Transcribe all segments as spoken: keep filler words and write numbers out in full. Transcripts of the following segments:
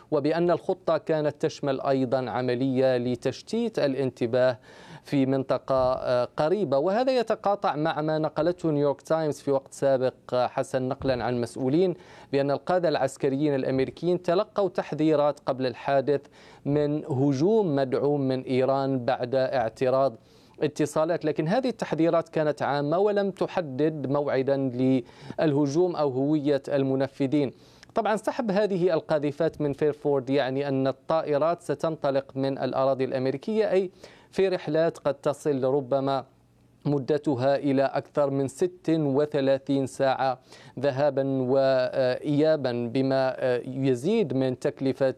وبأن الخطة كانت تشمل أيضا عملية لتشتيت الانتباه في منطقة قريبة. وهذا يتقاطع مع ما نقلته نيويورك تايمز في وقت سابق حسن، نقلا عن مسؤولين بأن القادة العسكريين الأمريكيين تلقوا تحذيرات قبل الحادث من هجوم مدعوم من إيران بعد اعتراض اتصالات، لكن هذه التحذيرات كانت عامة ولم تحدد موعدا للهجوم أو هوية المنفذين. طبعا سحب هذه القاذفات من فيرفورد يعني أن الطائرات ستنطلق من الأراضي الأمريكية، أي في رحلات قد تصل ربما مدتها إلى أكثر من ستة وثلاثين ساعة ذهابا وإيابا، بما يزيد من تكلفة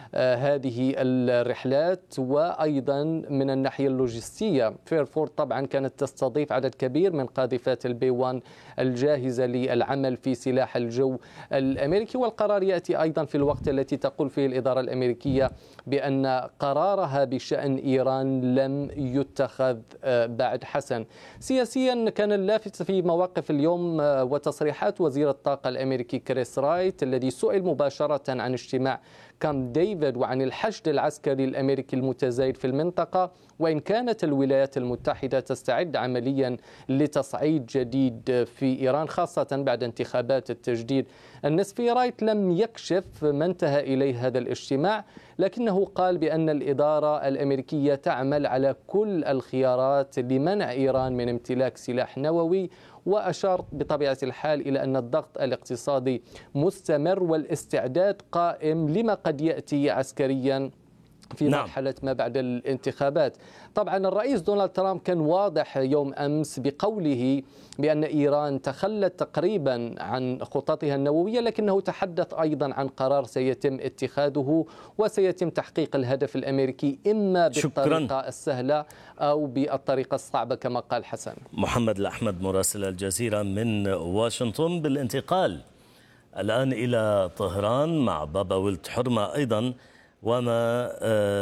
هذه الرحلات وأيضا من الناحية اللوجستية. فيرفورد طبعا كانت تستضيف عدد كبير من قاذفات البي واحد الجاهزة للعمل في سلاح الجو الأمريكي، والقرار يأتي أيضا في الوقت التي تقول فيه الإدارة الأمريكية بأن قرارها بشأن إيران لم يتخذ بعد. حسن، سياسيا كان اللافت في مواقف اليوم وتصريحات وزير الطاقة الأمريكي كريس رايت الذي سئل مباشرة عن اجتماع كامب ديفيد وعن الحشد العسكري الأمريكي المتزايد في المنطقة، وإن كانت الولايات المتحدة تستعد عمليا لتصعيد جديد في إيران خاصة بعد انتخابات التجديد النسبي. رايت لم يكشف ما انتهى إليه هذا الاجتماع، لكنه قال بأن الإدارة الأمريكية تعمل على كل الخيارات لمنع إيران من امتلاك سلاح نووي، وأشار بطبيعة الحال إلى أن الضغط الاقتصادي مستمر والاستعداد قائم لما قد يأتي عسكريا في نعم. مرحلة ما بعد الانتخابات. طبعا الرئيس دونالد ترامب كان واضح يوم أمس بقوله بأن إيران تخلت تقريبا عن خططها النووية، لكنه تحدث أيضا عن قرار سيتم اتخاذه وسيتم تحقيق الهدف الأمريكي إما بالطريقة شكرا. السهلة أو بالطريقة الصعبة كما قال حسن. محمد الأحمد مراسل الجزيرة من واشنطن. بالانتقال الآن إلى طهران مع بابا ولد حرمة أيضا وما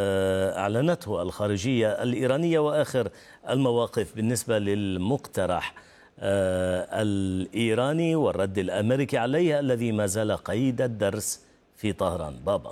أعلنته الخارجية الإيرانية وآخر المواقف بالنسبة للمقترح الإيراني والرد الأمريكي عليه الذي ما زال قيد الدرس في طهران. بابا.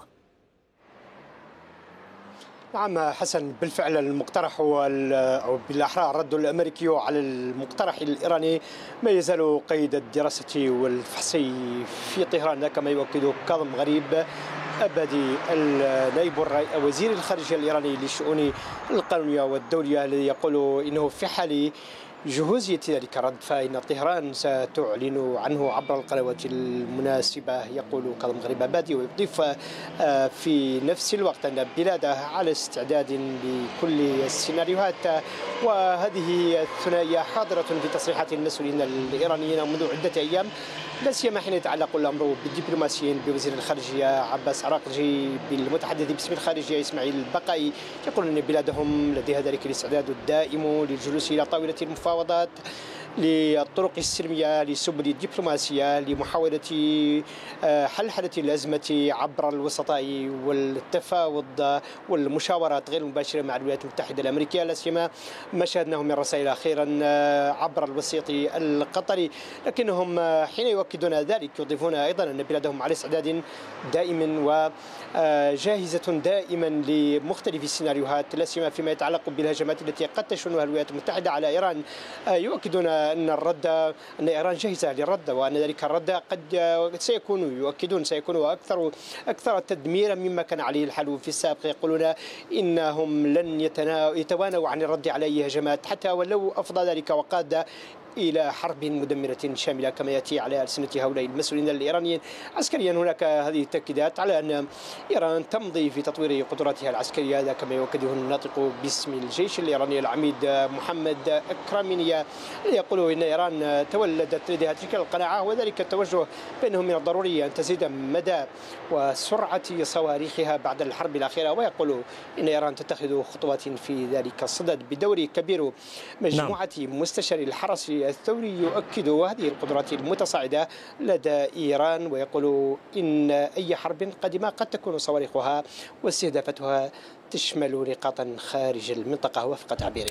نعم حسن، بالفعل المقترح أو بالأحرى الرد الأمريكي على المقترح الإيراني ما يزال قيد الدراسة والفحص في طهران، كما يؤكد كاظم غريب أبدي نائب وزير الخارجية الإيراني للشؤون القانونية والدولية، الذي يقول إنه في حال جهوزية ذلك الرد فإن طهران ستعلن عنه عبر القنوات المناسبة. يقول كاظم غريب أبادي ويضيف في نفس الوقت أن بلاده على استعداد لكل السيناريوهات، وهذه الثنائية حاضرة في تصريحات المسؤولين الإيرانيين منذ عدة أيام، لا سيما حين يتعلق الأمر بالدبلوماسيين بوزير الخارجية عباس عراقجي بالمتحدث باسم الخارجية إسماعيل البقائي، يقول أن بلادهم لديها ذلك الاستعداد الدائم للجلوس إلى طاولة المفاوضات للطرق السلمية لسبل الدبلوماسية لمحاولة حلحلة الأزمة عبر الوسطاء والتفاوض والمشاورات غير المباشرة مع الولايات المتحدة الأمريكية، لا سيما ما شاهدناه من رسائل أخيرا عبر الوسيط القطري. لكنهم حين يؤكدون ذلك يضيفون أيضا أن بلادهم على استعداد دائم وجاهزة دائما لمختلف السيناريوهات، لا سيما فيما يتعلق بالهجمات التي قد تشنها الولايات المتحدة على إيران. يؤكدون أن الرد أن إيران جاهزة للرد، وأن ذلك الرد قد سيكون يؤكدون سيكون أكثر أكثر تدميرا مما كان عليه الحال في السابق. يقولون إنهم لن يتوانوا عن الرد على أي هجمات حتى ولو أفضى ذلك وقاد إلى حرب مدمرة شاملة كما يأتي على ألسنة هؤلاء المسؤولين الإيرانيين. عسكريا هناك هذه التأكيدات على أن إيران تمضي في تطوير قدراتها العسكرية، هذا كما يؤكده الناطق باسم الجيش الإيراني العميد محمد أكرامينيا، يقول إن إيران تولدت لديها تلك القناعة وذلك التوجه بأنه من الضروري أن تزيد مدى وسرعة صواريخها بعد الحرب الأخيرة، ويقول إن إيران تتخذ خطوات في ذلك الصدد. بدور كبير مجموعة نعم. مستشاري الحرس الثوري يؤكد هذه القدرات المتصاعدة لدى إيران، ويقول إن أي حرب قادمة قد تكون صواريخها واستهدافتها تشمل نقاطا خارج المنطقة وفق تعبيره.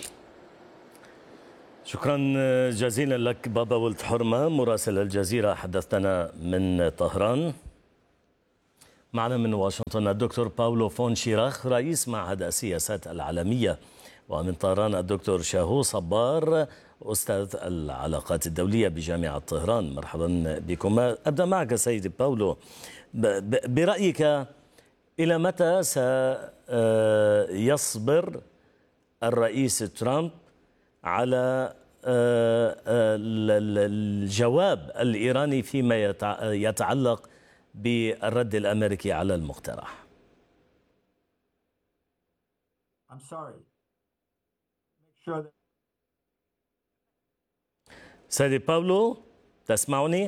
شكرا جزيلا لك بابا ولد حرمة مراسل الجزيرة، حدثتنا من طهران. معنا من واشنطن الدكتور باولو فون شيراخ رئيس معهد السياسات العالمية، ومن طهران الدكتور شاهو صبار أستاذ العلاقات الدولية بجامعة طهران. مرحبا بكم. أبدأ معك سيدي باولو، برأيك إلى متى سيصبر الرئيس ترامب على الجواب الإيراني فيما يتعلق بالرد الأمريكي على المقترح؟ سيدي باولو، تسمعني؟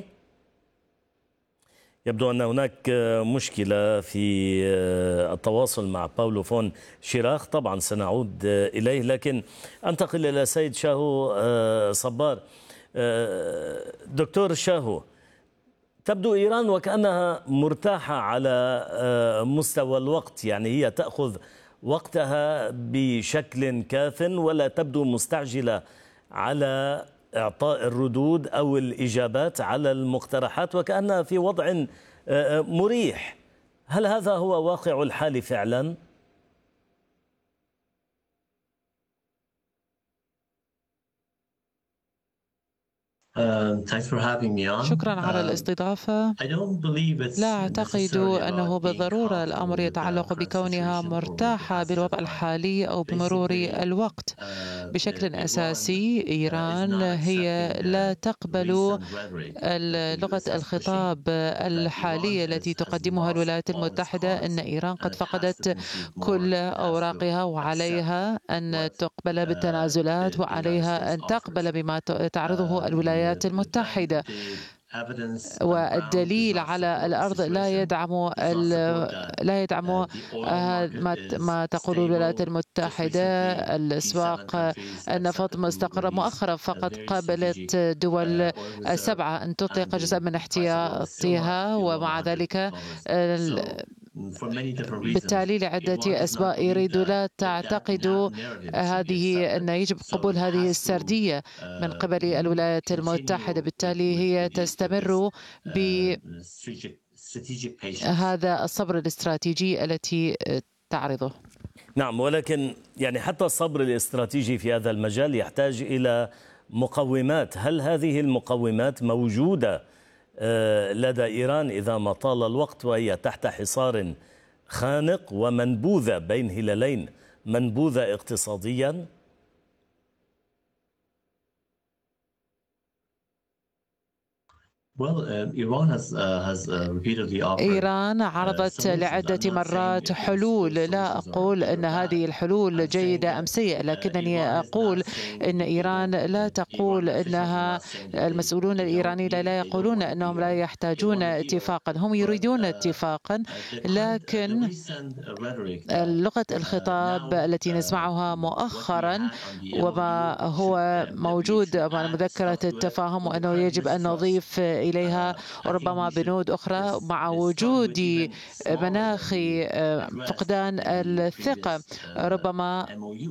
يبدو أن هناك مشكلة في التواصل مع باولو فون شيراخ، طبعا سنعود إليه، لكن أنتقل إلى سيد شاهو صبار. دكتور شاهو، تبدو إيران وكأنها مرتاحة على مستوى الوقت، يعني هي تأخذ وقتها بشكل كاف ولا تبدو مستعجلة على إعطاء الردود أو الإجابات على المقترحات، وكأنها في وضع مريح. هل هذا هو واقع الحال فعلا؟ شكرا على الاستضافة. لا أعتقد أنه بالضرورة الأمر يتعلق بكونها مرتاحة بالوضع الحالي أو بمرور الوقت. بشكل أساسي إيران هي لا تقبل لغة الخطاب الحالية التي تقدمها الولايات المتحدة، أن إيران قد فقدت كل أوراقها وعليها أن تقبل بالتنازلات وعليها أن تقبل بما تعرضه الولايات المتحدة. والدليل على الأرض لا يدعم لا يدعم ما تقول الولايات المتحدة. الأسواق النفط مستقرة مؤخرا، فقد قابلت دول السبعة أن تطلق جزء من احتياطها، ومع ذلك بالتالي لعدة أسباب يريد لا تعتقد هذه أن يجب قبول هذه السردية من قبل الولايات المتحدة. بالتالي هي تستمر بهذا الصبر الاستراتيجي التي تعرضه. نعم، ولكن يعني حتى الصبر الاستراتيجي في هذا المجال يحتاج إلى مقومات. هل هذه المقومات موجودة لدى إيران إذا ما طال الوقت وهي تحت حصار خانق ومنبوذة بين هلالين، منبوذة اقتصاديا؟ إيران عرضت لعدة مرات حلول. لا أقول أن هذه الحلول جيدة أم سيئة، لكنني أقول أن إيران لا تقول أنها، المسؤولون الإيرانيين لا يقولون أنهم لا يحتاجون اتفاقا، هم يريدون اتفاقا، لكن لغة الخطاب التي نسمعها مؤخرا وما هو موجود مع مذكرة التفاهم، وأنه يجب أن نضيف إليها ربما بنود أخرى مع وجود مناخ فقدان الثقة. ربما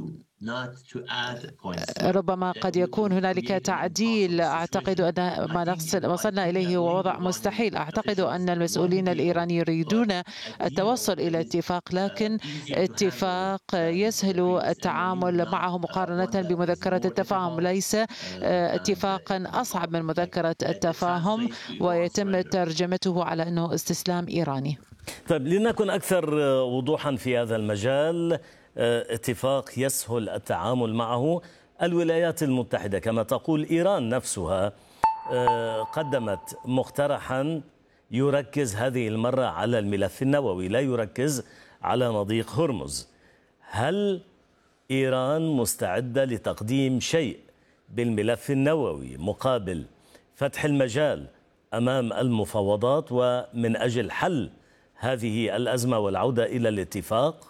ربما قد يكون هنالك تعديل. أعتقد أن ما وصلنا إليه هو وضع مستحيل. أعتقد أن المسؤولين الإيرانيين يريدون التوصل إلى اتفاق، لكن اتفاق يسهل التعامل معه مقارنة بمذكرة التفاهم، ليس اتفاقا أصعب من مذكرة التفاهم ويتم ترجمته على أنه استسلام إيراني. طيب، لنكن أكثر وضوحا في هذا المجال. اتفاق يسهل التعامل معه. الولايات المتحدة كما تقول إيران نفسها قدمت مقترحا يركز هذه المرة على الملف النووي، لا يركز على مضيق هرمز. هل إيران مستعدة لتقديم شيء بالملف النووي مقابل فتح المجال أمام المفاوضات ومن أجل حل هذه الأزمة والعودة إلى الاتفاق؟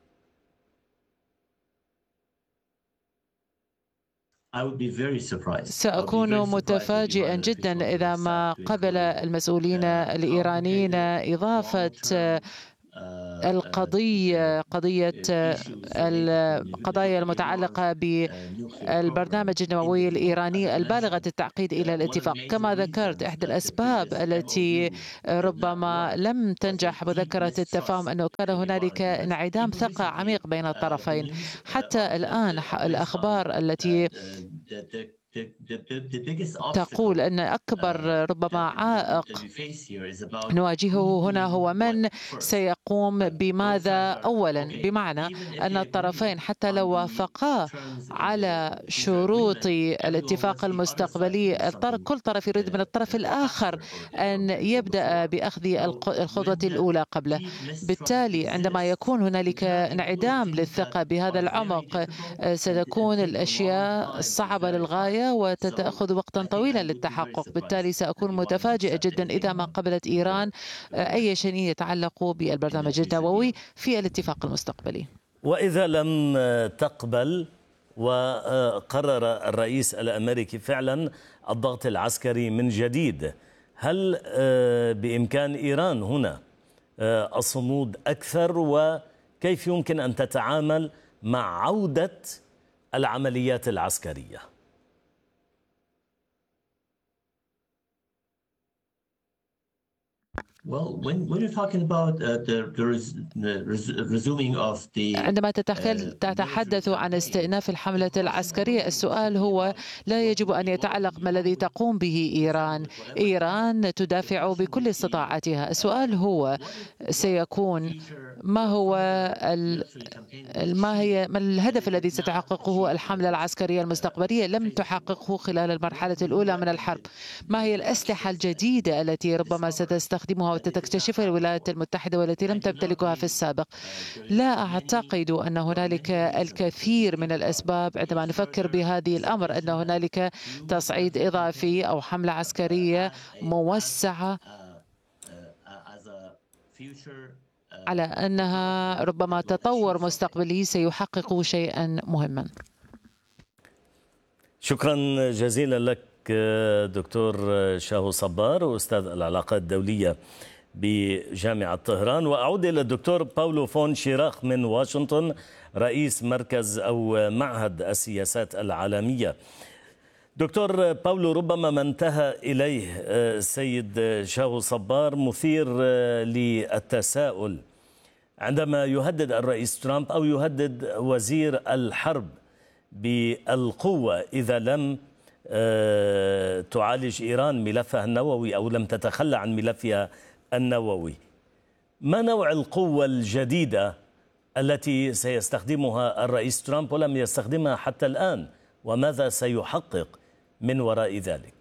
سأكون متفاجئا جدا إذا ما قبل المسؤولين الإيرانيين إضافة القضية قضية القضايا المتعلقة بالبرنامج النووي الإيراني البالغة التعقيد إلى الاتفاق. كما ذكرت، إحدى الأسباب التي ربما لم تنجح مذكرة التفاهم أنه كان هنالك انعدام ثقة عميق بين الطرفين. حتى الآن الأخبار التي تقول أن أكبر ربما عائق نواجهه هنا هو من سيقوم بماذا أولا، بمعنى أن الطرفين حتى لو وافقا على شروط الاتفاق المستقبلي، كل طرف يريد من الطرف الآخر أن يبدأ بأخذ الخطوة الأولى قبله. بالتالي عندما يكون هنالك انعدام للثقة بهذا العمق ستكون الأشياء صعبة للغاية وتأخذ وقتا طويلا للتحقق. بالتالي سأكون متفاجئة جدا إذا ما قبلت إيران أي شيء يتعلق بالبرنامج النووي في الاتفاق المستقبلي. وإذا لم تقبل وقرر الرئيس الأمريكي فعلا الضغط العسكري من جديد، هل بإمكان إيران هنا الصمود أكثر؟ وكيف يمكن أن تتعامل مع عودة العمليات العسكرية؟ عندما تتحدث عن استئناف الحملة العسكرية، السؤال هو لا يجب أن يتعلق ما الذي تقوم به إيران. إيران تدافع بكل استطاعتها. السؤال هو سيكون ما هو ما هي ما الهدف الذي ستحققه الحملة العسكرية المستقبلية لم تحققه خلال المرحلة الأولى من الحرب؟ ما هي الأسلحة الجديدة التي ربما ستستخدمها وتكتشفها الولايات المتحدة والتي لم تمتلكها في السابق؟ لا أعتقد أن هنالك الكثير من الأسباب عندما نفكر بهذه الأمر أن هنالك تصعيد إضافي أو حملة عسكرية موسعة على أنها ربما تطور مستقبلي سيحقق شيئا مهما. شكرا جزيلا لك دكتور شاهو صبار، أستاذ العلاقات الدولية بجامعة طهران. وأعود إلى الدكتور باولو فون شيراخ من واشنطن، رئيس مركز أو معهد السياسات العالمية. دكتور باولو، ربما ما انتهى إليه السيد شاهو صبار مثير للتساؤل عندما يهدد الرئيس ترامب أو يهدد وزير الحرب بالقوة إذا لم تعالج إيران ملفها النووي أو لم تتخلى عن ملفها النووي. ما نوع القوة الجديدة التي سيستخدمها الرئيس ترامب ولم يستخدمها حتى الآن، وماذا سيحقق من وراء ذلك؟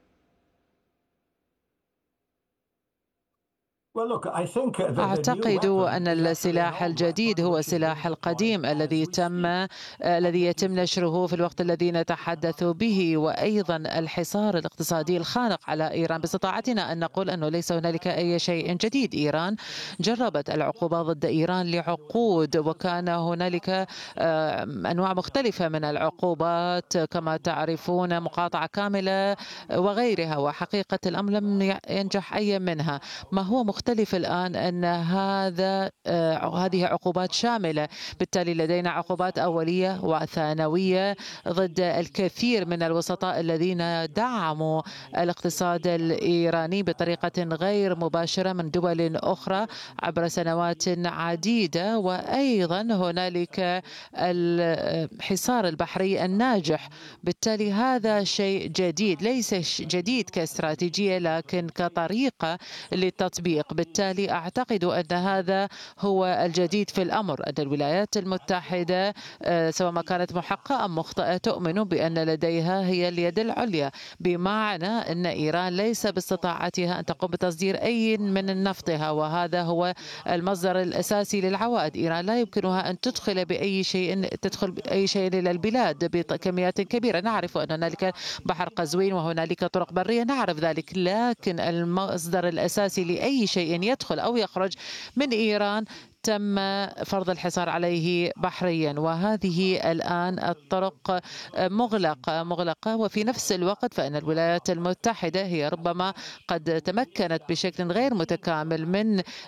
أعتقد أن السلاح الجديد هو السلاح القديم الذي تم الذي يتم نشره في الوقت الذي نتحدث به، وأيضا الحصار الاقتصادي الخانق على إيران. باستطاعتنا أن نقول أنه ليس هنالك أي شيء جديد. إيران جربت العقوبات ضد إيران لعقود، وكان هنالك أنواع مختلفة من العقوبات كما تعرفون، مقاطعة كاملة وغيرها، وحقيقة الأمر لم ينجح أي منها. ما هو مختلف الآن أن هذا هذه عقوبات شاملة، بالتالي لدينا عقوبات أولية وثانوية ضد الكثير من الوسطاء الذين دعموا الاقتصاد الإيراني بطريقة غير مباشرة من دول أخرى عبر سنوات عديدة. وأيضا هنالك الحصار البحري الناجح. بالتالي هذا شيء جديد، ليس جديد كاستراتيجية لكن كطريقة للتطبيق. بالتالي أعتقد أن هذا هو الجديد في الأمر، أن الولايات المتحدة سواء ما كانت محقة أم مخطئة تؤمن بأن لديها هي اليد العليا، بمعنى أن إيران ليس باستطاعتها أن تقوم بتصدير أي من نفطها، وهذا هو المصدر الأساسي للعوائد. إيران لا يمكنها أن تدخل بأي شيء تدخل بأي شيء إلى البلاد بكميات كبيرة. نعرف أن هنالك بحر قزوين وهنالك طرق برية، نعرف ذلك، لكن المصدر الأساسي لأي شيء يدخل أو يخرج من إيران تم فرض الحصار عليه بحريا، وهذه الآن الطرق مغلقة مغلقة وفي نفس الوقت فإن الولايات المتحدة هي ربما قد تمكنت بشكل غير متكامل من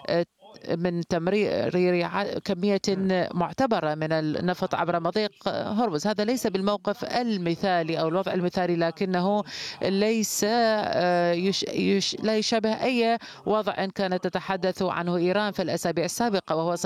من تمرير كمية معتبرة من النفط عبر مضيق هرمز. هذا ليس بالموقف المثالي أو الوضع المثالي، لكنه ليس يش يش لا يشابه أي وضع كانت تتحدث عنه إيران في الأسابيع السابقة، وهو